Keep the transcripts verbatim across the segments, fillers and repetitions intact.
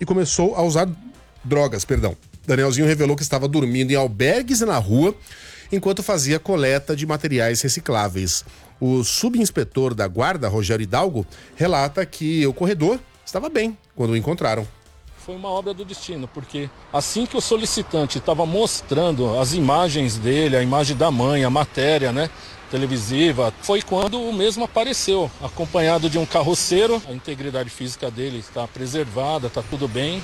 e começou a usar drogas, perdão. Danielzinho revelou que estava dormindo em albergues e na rua enquanto fazia coleta de materiais recicláveis. O subinspetor da guarda, Rogério Hidalgo, relata que o corredor estava bem quando o encontraram. Foi uma obra do destino, porque assim que o solicitante estava mostrando as imagens dele, a imagem da mãe, a matéria, né, televisiva, foi quando o mesmo apareceu, acompanhado de um carroceiro. A integridade física dele está preservada, está tudo bem.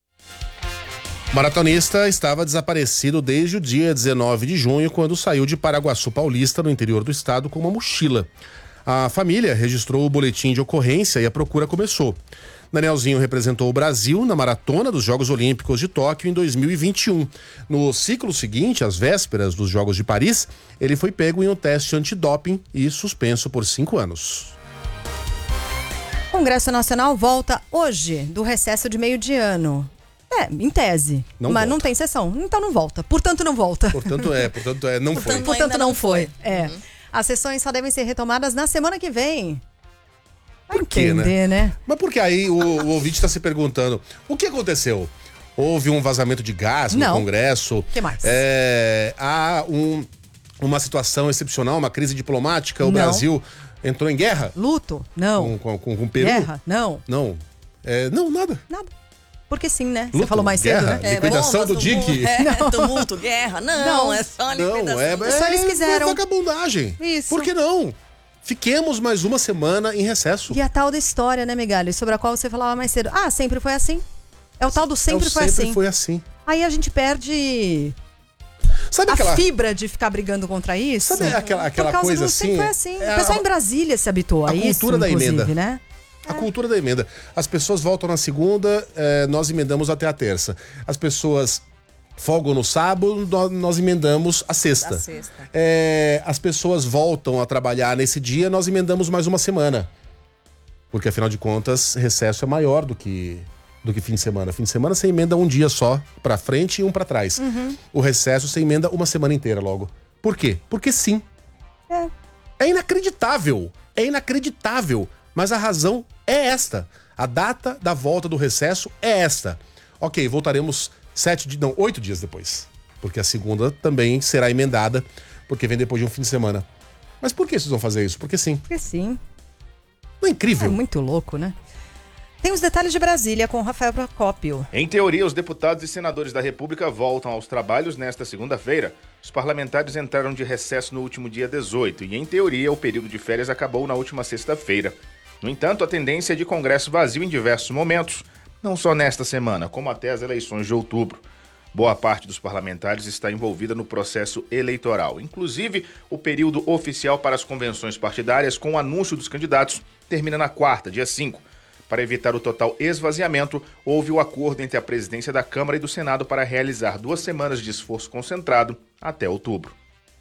O maratonista estava desaparecido desde o dia dezenove de junho, quando saiu de Paraguaçu Paulista, no interior do estado, com uma mochila. A família registrou o boletim de ocorrência e a procura começou. Danielzinho representou o Brasil na maratona dos Jogos Olímpicos de Tóquio em dois mil e vinte e um. No ciclo seguinte, às vésperas dos Jogos de Paris, ele foi pego em um teste antidoping e suspenso por cinco anos. O Congresso Nacional volta hoje do recesso de meio de ano. É, em tese. Não mas volta. não tem sessão, então não volta. Portanto, não volta. Portanto, é, portanto, é, não portanto, foi. Portanto, não foi. foi. É. Uhum. As sessões só devem ser retomadas na semana que vem. Vai Por quê, entender, né? né? Mas porque aí o, o ouvinte está se perguntando, o que aconteceu? Houve um vazamento de gás no Não. Congresso? O que mais? É, há um, uma situação excepcional, uma crise diplomática? O Não. Brasil entrou em guerra? Luto? Não. Com, com, com o Peru? Guerra? Não. Não. É, não, nada. Nada. Porque sim, né? Você Luto, falou mais guerra, cedo, né? liquidação bombas, do D I C. tumulto, É, tumulto, guerra. Não, Não. é só Não, liquidação. é, é, Só eles quiseram. é vagabundagem. Isso. Por que não? Fiquemos mais uma semana em recesso. E a tal da história, né, Megali? Sobre a qual você falava mais cedo. Ah, sempre foi assim. É o tal do sempre É o foi sempre assim. foi assim. Aí a gente perde Sabe a aquela... fibra de ficar brigando contra isso. Sabe aquela, aquela Por causa coisa do assim? sempre foi assim. É O pessoal a- em Brasília se habituou a, a isso, cultura da inclusive, emenda. né? A cultura da emenda. As pessoas voltam na segunda, eh, nós emendamos até a terça. As pessoas folgam no sábado, nó- nós emendamos a sexta. Da sexta. Eh, as pessoas voltam a trabalhar nesse dia, nós emendamos mais uma semana. Porque, afinal de contas, recesso é maior do que, do que fim de semana. Fim de semana você emenda um dia só pra frente e um pra trás. O recesso você emenda uma semana inteira logo. Por quê? Porque sim. É. É inacreditável. É inacreditável. Mas a razão é esta. A data da volta do recesso é esta. Ok, voltaremos sete, di- não, oito dias depois. Porque a segunda também será emendada, porque vem depois de um fim de semana. Mas por que vocês vão fazer isso? Porque sim. Porque sim. Não é É incrível? muito louco, né? Tem os detalhes de Brasília com o Rafael Procópio. Em teoria, os deputados e senadores da República voltam aos trabalhos nesta segunda-feira. Os parlamentares entraram de recesso no último dia dezoito e, em teoria, o período de férias acabou na última sexta-feira. No entanto, a tendência é de Congresso vazio em diversos momentos, não só nesta semana, como até as eleições de outubro. Boa parte dos parlamentares está envolvida no processo eleitoral. Inclusive, o período oficial para as convenções partidárias com o anúncio dos candidatos termina na quarta, dia cinco. Para evitar o total esvaziamento, houve o acordo entre a presidência da Câmara e do Senado para realizar duas semanas de esforço concentrado até outubro.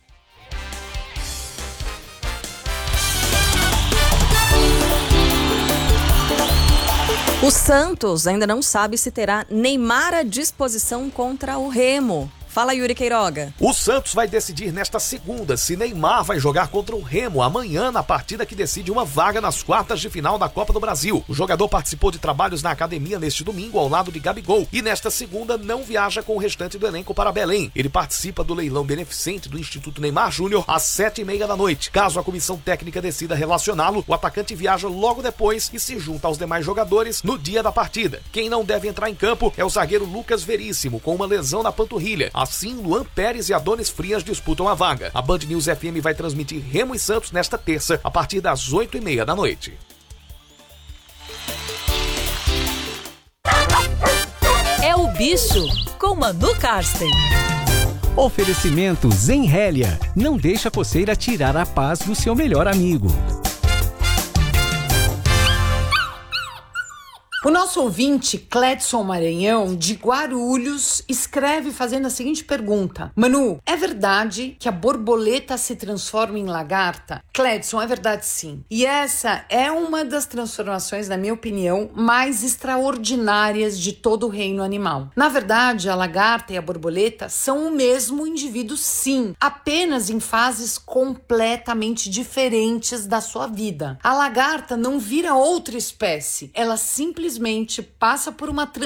O Santos ainda não sabe se terá Neymar à disposição contra o Remo. Fala, Yuri Queiroga. O Santos vai decidir nesta segunda se Neymar vai jogar contra o Remo amanhã na partida que decide uma vaga nas quartas de final da Copa do Brasil. O jogador participou de trabalhos na academia neste domingo ao lado de Gabigol e nesta segunda não viaja com o restante do elenco para Belém. Ele participa do leilão beneficente do Instituto Neymar Júnior às sete e meia da noite. Caso a comissão técnica decida relacioná-lo, o atacante viaja logo depois e se junta aos demais jogadores no dia da partida. Quem não deve entrar em campo é o zagueiro Lucas Veríssimo, com uma lesão na panturrilha. Assim, Luan Pérez e Adonis Frias disputam a vaga. A Band News F M vai transmitir Remo e Santos nesta terça, a partir das oito e meia da noite. É o Bicho, com Manu Karsten. Oferecimento Zenrélia. Não deixa a coceira tirar a paz do seu melhor amigo. O nosso ouvinte, Cledson Maranhão, de Guarulhos, escreve fazendo a seguinte pergunta. Manu, é verdade que a borboleta se transforma em lagarta? Cledson, é verdade sim. E essa é uma das transformações, na minha opinião, mais extraordinárias de todo o reino animal. Na verdade, a lagarta e a borboleta são o mesmo indivíduo sim, apenas em fases completamente diferentes da sua vida. A lagarta não vira outra espécie, ela simplesmente passa por uma